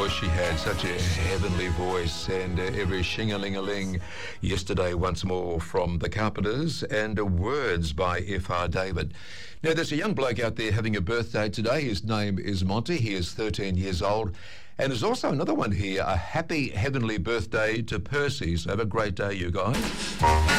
course, she had such a heavenly voice, and every shing-a-ling-a-ling. Yesterday, once more from The Carpenters, and Words by F.R. David. Now, there's a young bloke out there having a birthday today. His name is Monty. He is 13 years old. And there's also another one here, a happy heavenly birthday to Percy. So have a great day, you guys.